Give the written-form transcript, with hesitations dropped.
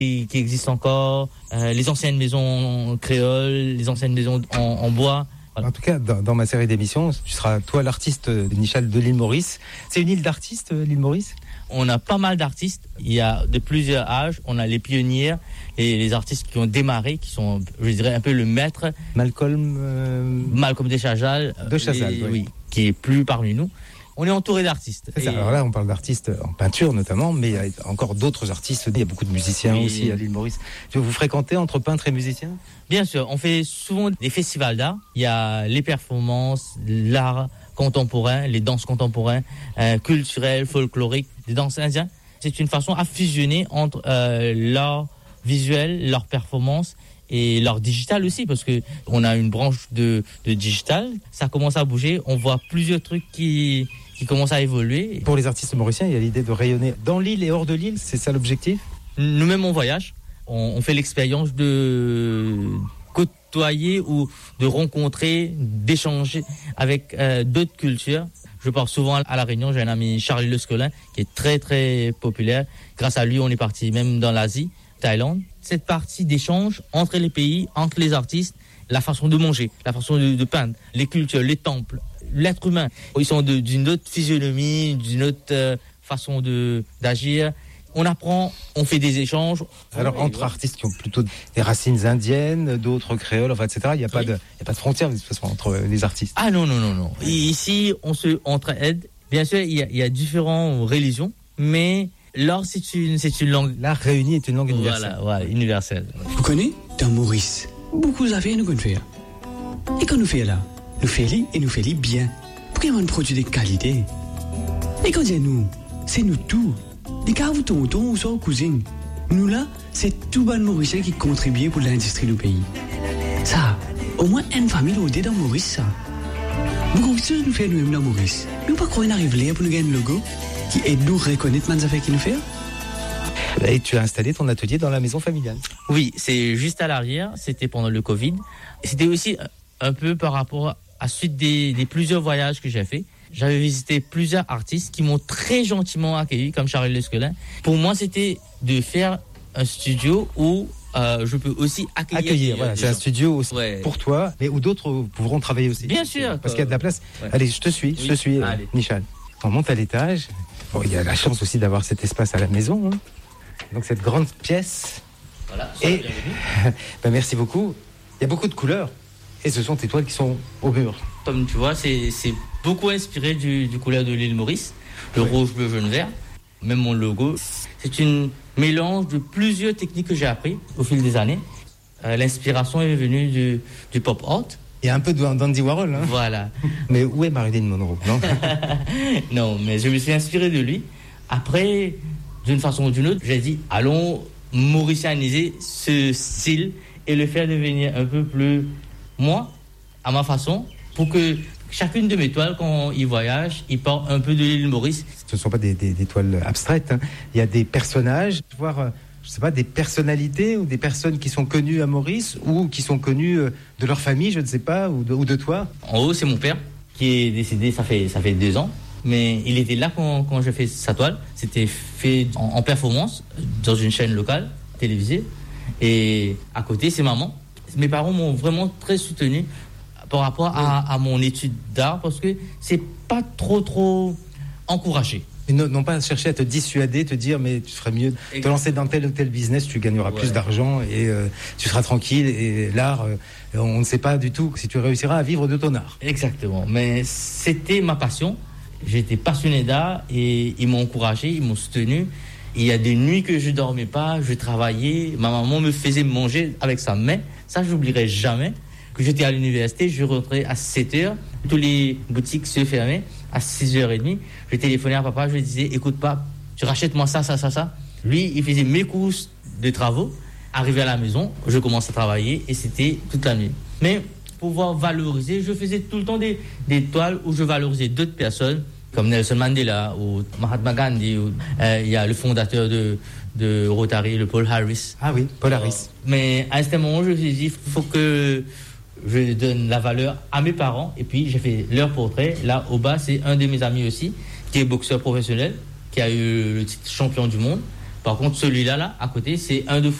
qui existent encore, les anciennes maisons créoles, les anciennes maisons en bois. Voilà. En tout cas, dans ma série d'émissions, tu seras toi l'artiste Nichal de l'île Maurice. C'est une île d'artistes, l'île Maurice ? On a pas mal d'artistes. Il y a de plusieurs âges. On a les pionniers et les artistes qui ont démarré, qui sont, je dirais, un peu le maître. Malcolm de Chazal. Oui, qui est plus parmi nous. On est entouré d'artistes. C'est ça. Alors là, on parle d'artistes en peinture notamment, mais il y a encore d'autres artistes. Il y a beaucoup de musiciens aussi à l'île Maurice. Vous fréquentez entre peintres et musiciens ? Bien sûr, on fait souvent des festivals d'art. Il y a les performances, l'art contemporain, les danses contemporaines, culturelles, folkloriques, des danses indiennes. C'est une façon à fusionner entre l'art visuel, leur performance et l'art digital aussi, parce que on a une branche de digital. Ça commence à bouger. On voit plusieurs trucs qui commencent à évoluer. Pour les artistes mauriciens, il y a l'idée de rayonner dans l'île et hors de l'île. C'est ça l'objectif ? Nous-mêmes, on voyage. On fait l'expérience de côtoyer ou de rencontrer, d'échanger avec d'autres cultures. Je pars souvent à La Réunion. J'ai un ami, Charlie Lescolin, qui est très, très populaire. Grâce à lui, on est parti même dans l'Asie, Thaïlande. Cette partie d'échange entre les pays, entre les artistes, la façon de manger, la façon de peindre, les cultures, les temples, l'être humain. Ils sont d'une autre physionomie, d'une autre façon d'agir. On apprend, on fait des échanges. Alors, entre artistes qui ont plutôt des racines indiennes, d'autres créoles, enfin, etc., il n'y a pas de frontière, de toute façon, entre les artistes. Ah non. Ici, on se entraide. Bien sûr, il y a différentes religions, mais l'art, c'est une langue. L'art réuni est une langue universelle. Voilà, universelle. Vous connaissez, dans Maurice, beaucoup d'affaires nous connaissons faire. Et quand nous faisons là, nous faisons et nous faisons bien. Pour qu'il y ait un produit de qualité. Et quand nous, c'est nous tout. Les gars, vous tontons ou soit aux cousines. Nous là, c'est tout bon Mauricien qui contribue pour l'industrie du pays. Ça, au moins une famille au dans Maurice, ça. Beaucoup de choses nous fait nous-mêmes dans Maurice. Nous pas croire qu'on arrive là pour nous gagner un logo qui aide nous reconnaître les affaires qu'il nous fait. Et tu as installé ton atelier dans la maison familiale. Oui, c'est juste à l'arrière. C'était pendant le Covid. C'était aussi un peu par rapport à suite des plusieurs voyages que j'ai fait. J'avais visité plusieurs artistes qui m'ont très gentiment accueilli, comme Charles Lescolin. Pour moi, c'était de faire un studio où je peux aussi accueillir voilà, c'est un studio aussi pour toi, mais où d'autres pourront travailler aussi. Bien sûr. Parce qu'il y a de la place. Ouais. Allez, je te suis, Nichal. On monte à l'étage. Bon, il y a la chance aussi d'avoir cet espace à la maison. Hein. Donc cette grande pièce. Voilà. Et merci beaucoup. Il y a beaucoup de couleurs. Et ce sont tes toiles qui sont au mur. Comme tu vois, c'est beaucoup inspiré du couleur de l'île Maurice. Le rouge, bleu, jaune, vert. Même mon logo. C'est une mélange de plusieurs techniques que j'ai appris au fil des années. L'inspiration est venue du pop art. Il y a un peu d'Andy Warhol. Hein. Voilà. Mais où est Marilyn Monroe, non? Non, mais je me suis inspiré de lui. Après, d'une façon ou d'une autre, j'ai dit, allons mauricianiser ce style et le faire devenir un peu plus moi, à ma façon, pour que chacune de mes toiles, quand ils voyagent, ils partent un peu de l'île Maurice. Ce ne sont pas des toiles abstraites. Hein. Il y a des personnages, voire, je sais pas, des personnalités ou des personnes qui sont connues à Maurice ou qui sont connues de leur famille, je ne sais pas, ou de toi. En haut, c'est mon père qui est décédé, ça fait 2 ans. Mais il était là quand je fais sa toile. C'était fait en performance dans une chaîne locale, télévisée. Et à côté, c'est maman. Mes parents m'ont vraiment très soutenu par rapport à mon étude d'art parce que c'est pas trop encouragé. Ils n'ont pas cherché à te dissuader, te dire mais tu ferais mieux de te lancer dans tel ou tel business, tu gagneras plus d'argent et tu seras tranquille. Et l'art, on ne sait pas du tout si tu réussiras à vivre de ton art. Exactement, mais c'était ma passion. J'étais passionné d'art et ils m'ont encouragé, ils m'ont soutenu. Il y a des nuits que je dormais pas, je travaillais. Ma maman me faisait manger avec sa main. Ça, je n'oublierai jamais. Que j'étais à l'université, je rentrais à 7h. Toutes les boutiques se fermaient à 6h30. Je téléphonais à papa, je lui disais, écoute pas, tu rachètes moi ça. Lui, il faisait mes courses de travaux. Arrivé à la maison, je commençais à travailler et c'était toute la nuit. Mais pour pouvoir valoriser, je faisais tout le temps des toiles où je valorisais d'autres personnes, comme Nelson Mandela ou Mahatma Gandhi. Il y a le fondateur de Rotary, le Paul Harris. Ah oui, Paul Harris. Mais à ce moment, je me suis dit, il faut que je donne la valeur à mes parents. Et puis, j'ai fait leur portrait. Là, au bas, c'est un de mes amis aussi, qui est boxeur professionnel, qui a eu le titre champion du monde. Par contre, celui-là, là, à côté, c'est un de